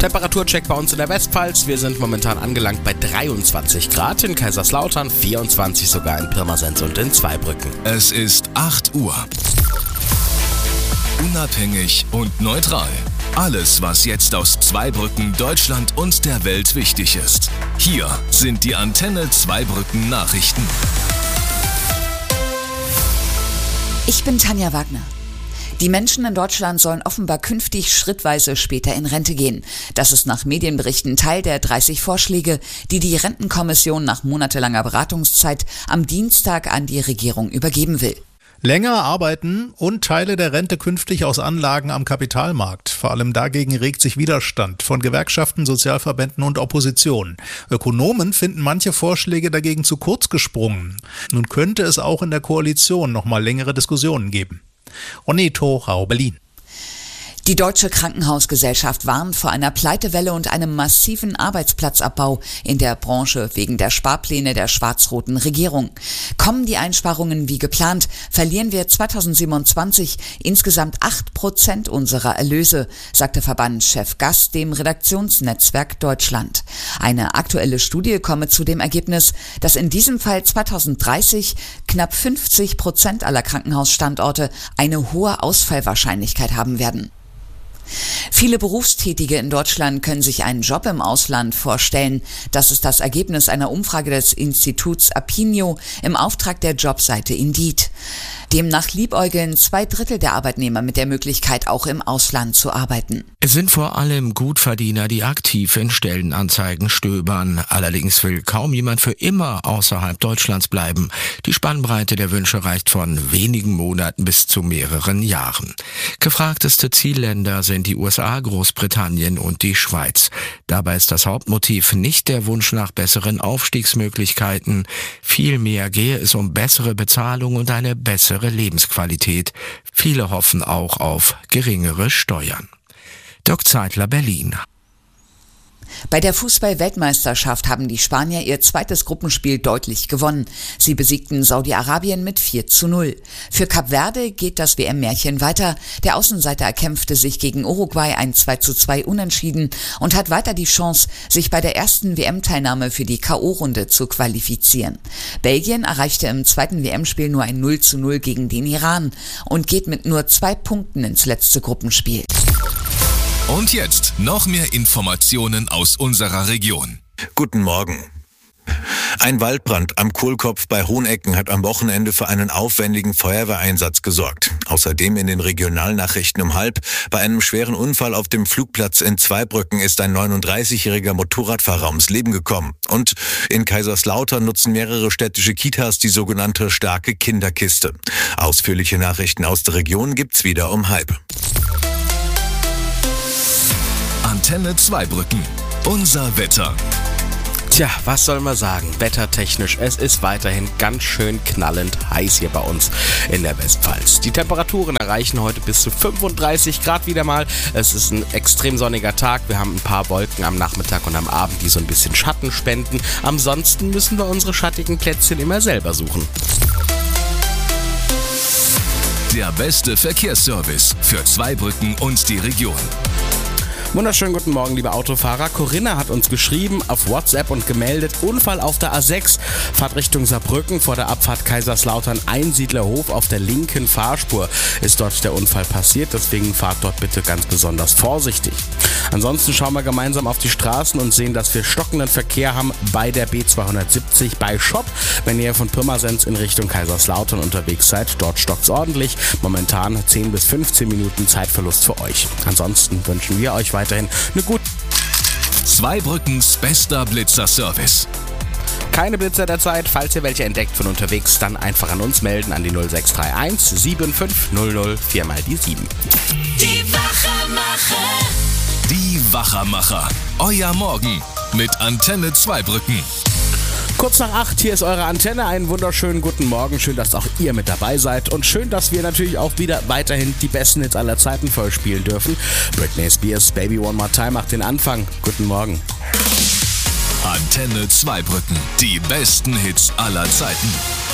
Temperaturcheck bei uns in der Westpfalz. Wir sind momentan angelangt bei 23 Grad in Kaiserslautern, 24 sogar in Pirmasens und in Zweibrücken. Es ist 8 Uhr. Unabhängig und neutral. Alles, was jetzt aus Zweibrücken, Deutschland und der Welt wichtig ist. Hier sind die Antenne Zweibrücken Nachrichten. Ich bin Tanja Wagner. Die Menschen in Deutschland sollen offenbar künftig schrittweise später in Rente gehen. Das ist nach Medienberichten Teil der 30 Vorschläge, die die Rentenkommission nach monatelanger Beratungszeit am Dienstag an die Regierung übergeben will. Länger arbeiten und Teile der Rente künftig aus Anlagen am Kapitalmarkt. Vor allem dagegen regt sich Widerstand von Gewerkschaften, Sozialverbänden und Opposition. Ökonomen finden manche Vorschläge dagegen zu kurz gesprungen. Nun könnte es auch in der Koalition noch mal längere Diskussionen geben. Oneto, Rau, Berlin. Die Deutsche Krankenhausgesellschaft warnt vor einer Pleitewelle und einem massiven Arbeitsplatzabbau in der Branche wegen der Sparpläne der schwarz-roten Regierung. Kommen die Einsparungen wie geplant, verlieren wir 2027 insgesamt 8% unserer Erlöse, sagte Verbandschef Gast dem Redaktionsnetzwerk Deutschland. Eine aktuelle Studie komme zu dem Ergebnis, dass in diesem Fall 2030 knapp 50% aller Krankenhausstandorte eine hohe Ausfallwahrscheinlichkeit haben werden. Viele Berufstätige in Deutschland können sich einen Job im Ausland vorstellen. Das ist das Ergebnis einer Umfrage des Instituts Apinio im Auftrag der Jobseite Indeed. Demnach liebäugeln 2/3 der Arbeitnehmer mit der Möglichkeit, auch im Ausland zu arbeiten. Es sind vor allem Gutverdiener, die aktiv in Stellenanzeigen stöbern. Allerdings will kaum jemand für immer außerhalb Deutschlands bleiben. Die Spannbreite der Wünsche reicht von wenigen Monaten bis zu mehreren Jahren. Gefragteste Zielländer sind die USA, Großbritannien und die Schweiz. Dabei ist das Hauptmotiv nicht der Wunsch nach besseren Aufstiegsmöglichkeiten. Vielmehr gehe es um bessere Bezahlung und eine bessere Lebensqualität. Viele hoffen auch auf geringere Steuern. Dirk Zeitler, Berlin. Bei der Fußball-Weltmeisterschaft haben die Spanier ihr zweites Gruppenspiel deutlich gewonnen. Sie besiegten Saudi-Arabien mit 4:0. Für Kap Verde geht das WM-Märchen weiter. Der Außenseiter erkämpfte sich gegen Uruguay ein 2:2 Unentschieden und hat weiter die Chance, sich bei der ersten WM-Teilnahme für die K.O.-Runde zu qualifizieren. Belgien erreichte im zweiten WM-Spiel nur ein 0:0 gegen den Iran und geht mit nur 2 Punkten ins letzte Gruppenspiel. Und jetzt noch mehr Informationen aus unserer Region. Guten Morgen. Ein Waldbrand am Kohlkopf bei Hohenecken hat am Wochenende für einen aufwendigen Feuerwehreinsatz gesorgt. Außerdem in den Regionalnachrichten um 12:30 bei einem schweren Unfall auf dem Flugplatz in Zweibrücken ist ein 39-jähriger Motorradfahrer ums Leben gekommen. Und in Kaiserslautern nutzen mehrere städtische Kitas die sogenannte starke Kinderkiste. Ausführliche Nachrichten aus der Region gibt's wieder um 12:30. Antenne Zweibrücken. Unser Wetter. Tja, was soll man sagen? Wettertechnisch, es ist weiterhin ganz schön knallend heiß hier bei uns in der Westpfalz. Die Temperaturen erreichen heute bis zu 35 Grad wieder mal. Es ist ein extrem sonniger Tag. Wir haben ein paar Wolken am Nachmittag und am Abend, die so ein bisschen Schatten spenden. Ansonsten müssen wir unsere schattigen Plätzchen immer selber suchen. Der beste Verkehrsservice für Zweibrücken und die Region. Wunderschönen guten Morgen, liebe Autofahrer. Corinna hat uns geschrieben auf WhatsApp und gemeldet, Unfall auf der A6, Fahrt Richtung Saarbrücken, vor der Abfahrt Kaiserslautern, Einsiedlerhof auf der linken Fahrspur ist dort der Unfall passiert, deswegen fahrt dort bitte ganz besonders vorsichtig. Ansonsten schauen wir gemeinsam auf die Straßen und sehen, dass wir stockenden Verkehr haben bei der B270 bei Schopp. Wenn ihr von Pirmasens in Richtung Kaiserslautern unterwegs seid, dort stockt's ordentlich. Momentan 10 bis 15 Minuten Zeitverlust für euch. Ansonsten wünschen wir euch weiterhin eine gute... Zweibrückens bester Blitzer-Service. Keine Blitzer der Zeit. Falls ihr welche entdeckt von unterwegs, dann einfach an uns melden an die 0631 7500 4 mal die 7. Die Wachermacher. Die Wachermacher. Euer Morgen mit Antenne Zweibrücken. Kurz nach 8, hier ist eure Antenne. Einen wunderschönen guten Morgen. Schön, dass auch ihr mit dabei seid. Und schön, dass wir natürlich auch wieder weiterhin die besten Hits aller Zeiten vollspielen dürfen. Britney Spears, Baby One More Time macht den Anfang. Guten Morgen. Antenne Zweibrücken. Die besten Hits aller Zeiten.